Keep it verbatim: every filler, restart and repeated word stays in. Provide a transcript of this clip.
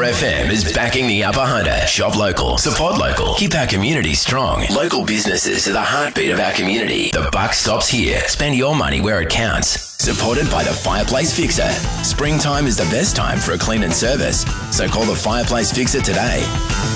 four F M is backing the Upper Hunter. Shop local, support local, keep our community strong. Local businesses are the heartbeat of our community. The buck stops here. Spend your money where it counts. Supported by the Fireplace Fixer. Springtime is the best time for a clean and service, so call the Fireplace Fixer today.